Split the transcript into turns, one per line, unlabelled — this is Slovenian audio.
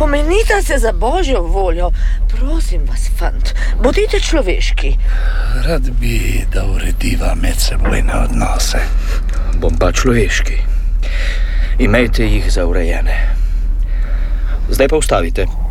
Pomenite se za božjo voljo. Prosim vas, fant, bodite človeški.
Rad bi, da urediva medsebojne odnose.
Bom pa človeški. Imejte jih za urejene. Zdaj pa ustavite.